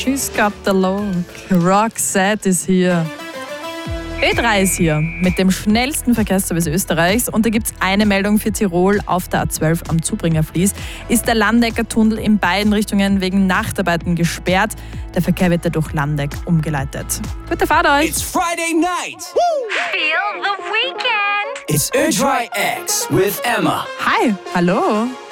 She's got the look. Roxette ist hier. Ö3 ist hier mit dem schnellsten Verkehrsservice Österreichs und da gibt es eine Meldung für Tirol auf der A12 am Zubringerfließ. Ist der Landecker-Tunnel in beiden Richtungen wegen Nachtarbeiten gesperrt. Der Verkehr wird dadurch Landeck umgeleitet. Gute Fahrt euch! It's Friday night! Feel the weekend! It's Ö3X with Emma. Hi, hallo!